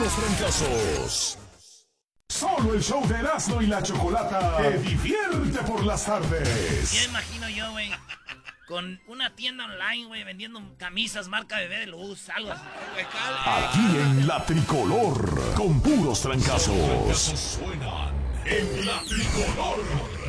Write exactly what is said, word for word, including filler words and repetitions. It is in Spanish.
puros fracasos. Solo el show de Erasmo y la Chocolata te divierte por las tardes. Ya imagino yo, güey, con una tienda online, güey, vendiendo camisas marca Bebé de Luz, algo así. Aquí en La Tricolor, con puros trancazos. Suenan en La Tricolor.